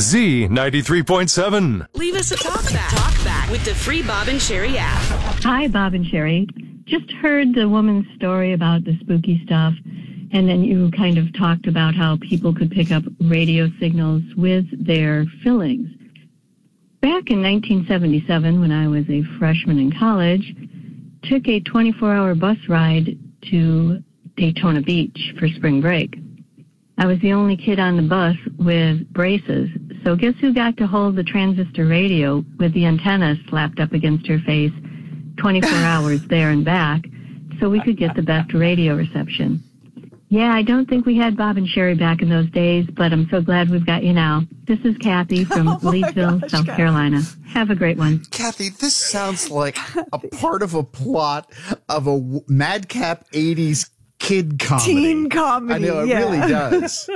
Z93.7. Leave us a talkback with the free Bob and Sherry app. Hi, Bob and Sherry. Just heard the woman's story about the spooky stuff, and then you kind of talked about how people could pick up radio signals with their fillings. Back in 1977, when I was a freshman in college, took a 24-hour bus ride to Daytona Beach for spring break. I was the only kid on the bus with braces, so guess who got to hold the transistor radio with the antenna slapped up against her face 24 hours there and back so we could get the best radio reception? Yeah, I don't think we had Bob and Sherry back in those days, but I'm so glad we've got you now. This is Kathy from Leesville, South Carolina. Have a great one. Kathy, this sounds like a part of a plot of a madcap 80s kid comedy. Teen comedy. I know, it really does.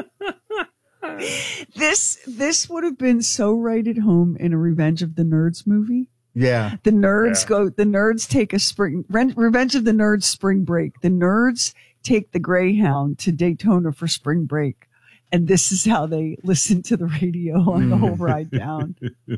This would have been so right at home in a Revenge of the Nerds movie. Yeah. The nerds take a Revenge of the Nerds spring break. The nerds take the Greyhound to Daytona for spring break. And this is how they listen to the radio on the whole ride down.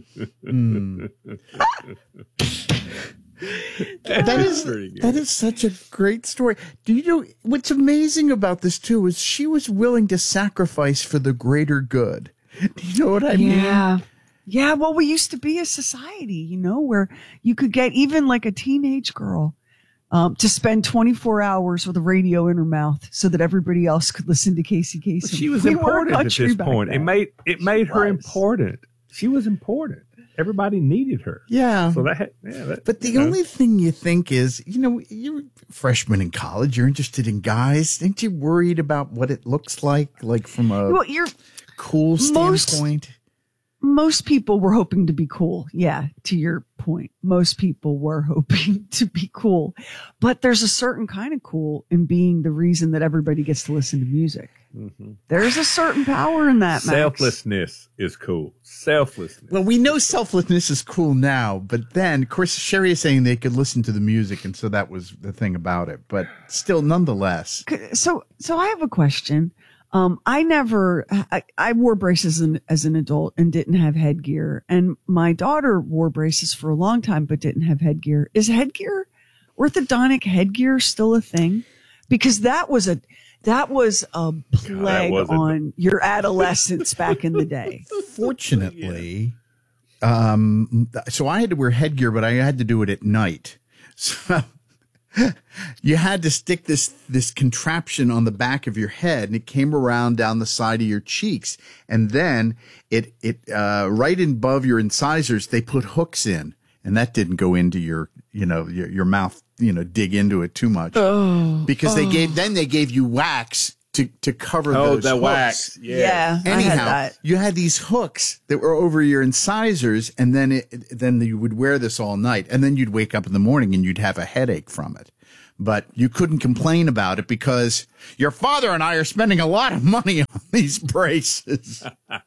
That is such a great story. Do you know what's amazing about this too is she was willing to sacrifice for the greater good. Do you know what I mean? Yeah. Well, we used to be a society, where you could get even like a teenage girl to spend 24 hours with a radio in her mouth so that everybody else could listen to Casey Kasem. Well, she was important at this point. It made her important. She was important. Everybody needed her. Yeah. So but the only thing you think is, you're a freshman in college. You're interested in guys. Ain't you worried about what it looks like from a cool standpoint? Most people were hoping to be cool. Yeah, to your point. Most people were hoping to be cool. But there's a certain kind of cool in being the reason that everybody gets to listen to music. Mm-hmm. There's a certain power in that, Max. Selflessness is cool. Selflessness. Well, we know selflessness is cool now, but then, of course, Sherry is saying they could listen to the music, and so that was the thing about it. But still, nonetheless. So I have a question. I wore braces as an adult and didn't have headgear. And my daughter wore braces for a long time, but didn't have headgear. Is orthodontic headgear still a thing? Because that was a plague on your adolescence back in the day. Fortunately, so I had to wear headgear, but I had to do it at night. So you had to stick this contraption on the back of your head, and it came around down the side of your cheeks, and then it right above your incisors they put hooks in, and that didn't go into your mouth, dig into it too much. Because they gave you wax to cover those the hooks. Wax. Yeah. Anyhow, I had that. You had these hooks that were over your incisors, and then you would wear this all night, and then you'd wake up in the morning and you'd have a headache from it. But you couldn't complain about it because your father and I are spending a lot of money on these braces.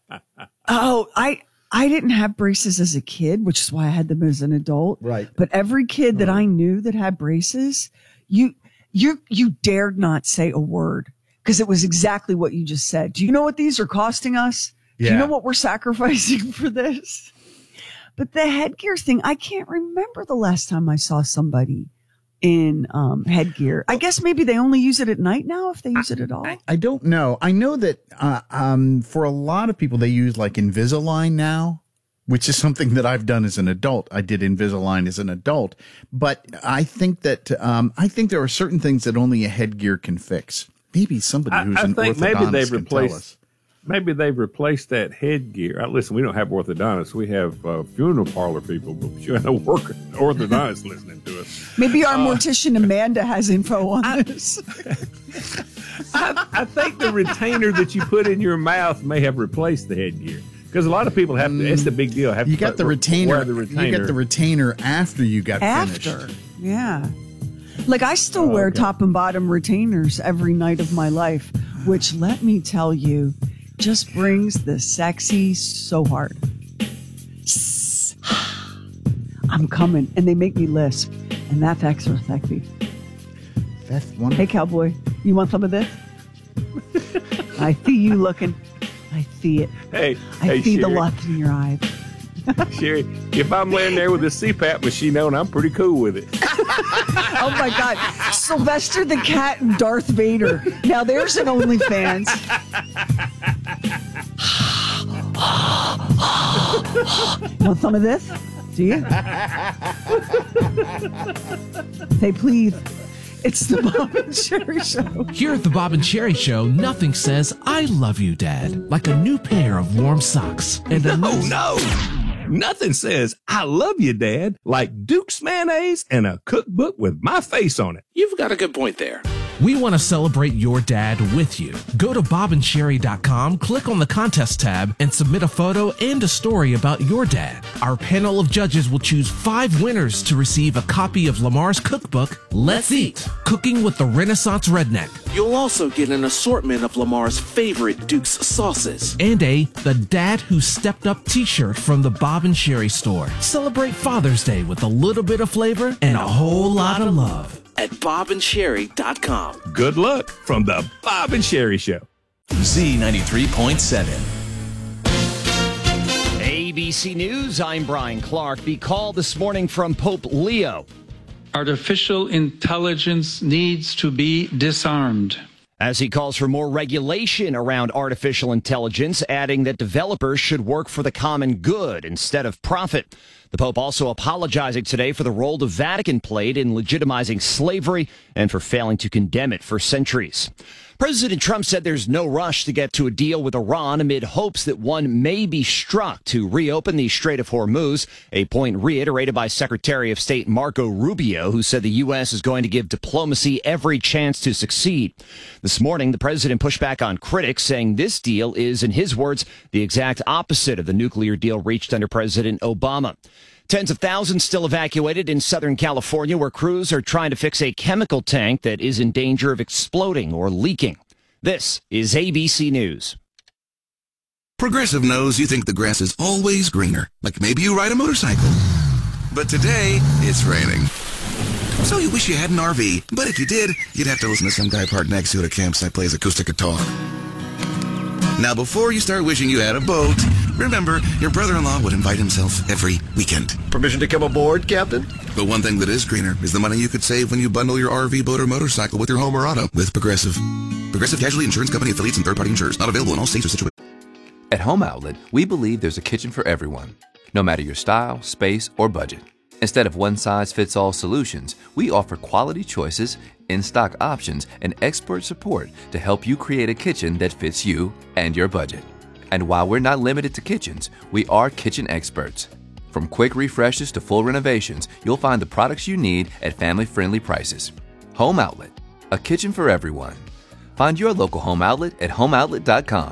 I didn't have braces as a kid, which is why I had them as an adult. Right. But every kid that I knew that had braces, you dared not say a word because it was exactly what you just said. Do you know what these are costing us? Yeah. Do you know what we're sacrificing for this? But the headgear thing, I can't remember the last time I saw somebody in headgear. I guess maybe they only use it at night now, if they use it at all. I don't know. I know that for a lot of people, they use like Invisalign now, which is something that I've done as an adult. I did Invisalign as an adult. But I think that there are certain things that only a headgear can fix. Maybe somebody who's an orthodontist can tell us. Maybe they've replaced that headgear. Listen, we don't have orthodontists. We have funeral parlor people, but you have no orthodontists listening to us. Maybe our mortician Amanda has info on this. I think the retainer that you put in your mouth may have replaced the headgear. Because a lot of people have to, it's the big deal. You got the retainer. You got the retainer after you got finished. Yeah. Like I still wear top and bottom retainers every night of my life, which let me tell you, just brings the sexy so hard. I'm coming. And they make me lisp. And that's extra sexy. That's wonderful. Hey, cowboy, you want some of this? I see you looking. I see it. Hey, I see the Sherry. lust in your eyes. Sherry, if I'm laying there with a CPAP machine on, I'm pretty cool with it. Oh my God. Sylvester the Cat and Darth Vader. Now there's an OnlyFans. Want some of this? Do you? Say please. It's the Bob and Sherry Show. Here at the Bob and Sherry Show, nothing says "I love you, Dad" like a new pair of warm socks and a No. Nothing says I love you, Dad, like Duke's mayonnaise and a cookbook with my face on it. You've got a good point there. We want to celebrate your dad with you. Go to bobandsherry.com, click on the contest tab, and submit a photo and a story about your dad. Our panel of judges will choose 5 winners to receive a copy of Lamar's cookbook, Let's Eat, Cooking with the Renaissance Redneck. You'll also get an assortment of Lamar's favorite Duke's sauces and a The Dad Who Stepped Up t-shirt from the Bob and Sherry store. Celebrate Father's Day with a little bit of flavor and a whole lot of love at bobandsherry.com. Good luck from the Bob and Sherry Show. Z93.7. ABC News, I'm Brian Clark. The call this morning from Pope Leo. Artificial intelligence needs to be disarmed. As he calls for more regulation around artificial intelligence, adding that developers should work for the common good instead of profit. The Pope also apologizing today for the role the Vatican played in legitimizing slavery and for failing to condemn it for centuries. President Trump said there's no rush to get to a deal with Iran amid hopes that one may be struck to reopen the Strait of Hormuz, a point reiterated by Secretary of State Marco Rubio, who said the U.S. is going to give diplomacy every chance to succeed. This morning, the president pushed back on critics, saying this deal is, in his words, the exact opposite of the nuclear deal reached under President Obama. Tens of thousands still evacuated in Southern California, where crews are trying to fix a chemical tank that is in danger of exploding or leaking. This is ABC News. Progressive knows you think the grass is always greener, like maybe you ride a motorcycle. But today, it's raining. So you wish you had an RV, but if you did, you'd have to listen to some guy parked next to you at a campsite plays acoustic guitar. Now, before you start wishing you had a boat, remember, your brother-in-law would invite himself every weekend. Permission to come aboard, Captain? But one thing that is greener is the money you could save when you bundle your RV, boat, or motorcycle with your home or auto with Progressive. Progressive Casualty Insurance Company affiliates and third-party insurers. Not available in all states or situations. At Home Outlet, we believe there's a kitchen for everyone, no matter your style, space, or budget. Instead of one-size-fits-all solutions, we offer quality choices, in-stock options, and expert support to help you create a kitchen that fits you and your budget. And while we're not limited to kitchens, we are kitchen experts. From quick refreshes to full renovations, you'll find the products you need at family-friendly prices. Home Outlet, a kitchen for everyone. Find your local Home Outlet at homeoutlet.com.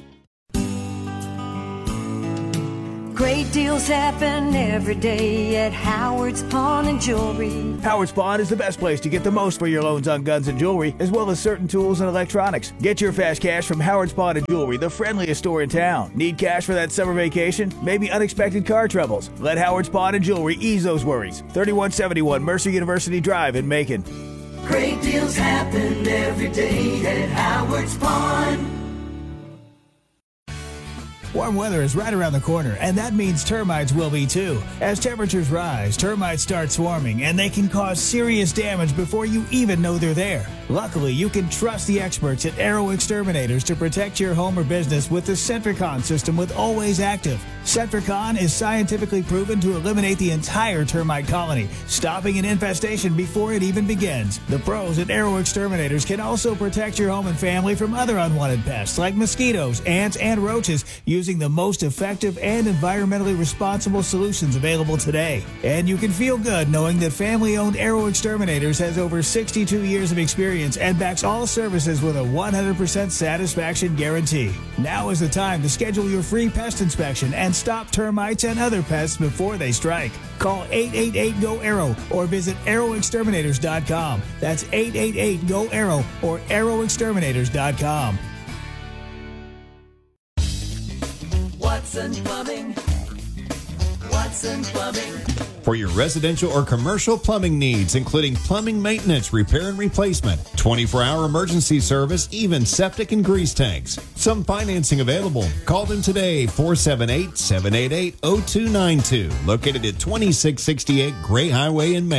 Great deals happen every day at Howard's Pawn and Jewelry. Howard's Pawn is the best place to get the most for your loans on guns and jewelry, as well as certain tools and electronics. Get your fast cash from Howard's Pawn and Jewelry, the friendliest store in town. Need cash for that summer vacation? Maybe unexpected car troubles? Let Howard's Pawn and Jewelry ease those worries. 3171 Mercer University Drive in Macon. Great deals happen every day at Howard's Pawn. Warm weather is right around the corner, and that means termites will be too. As temperatures rise, termites start swarming, and they can cause serious damage before you even know they're there. Luckily, you can trust the experts at Arrow Exterminators to protect your home or business with the Centricon system with Always Active. Centricon is scientifically proven to eliminate the entire termite colony, stopping an infestation before it even begins. The pros at Arrow Exterminators can also protect your home and family from other unwanted pests like mosquitoes, ants, and roaches using the most effective and environmentally responsible solutions available today. And you can feel good knowing that family-owned Arrow Exterminators has over 62 years of experience and backs all services with a 100% satisfaction guarantee. Now is the time to schedule your free pest inspection and stop termites and other pests before they strike. Call 888-GO-ARROW or visit arrowexterminators.com. That's 888-GO-ARROW or arrowexterminators.com. Watson Plumbing. Watson Plumbing. for your residential or commercial plumbing needs, including plumbing maintenance, repair and replacement, 24-hour emergency service, even septic and grease tanks. Some financing available. Call them today, 478-788-0292, located at 2668 Gray Highway in May.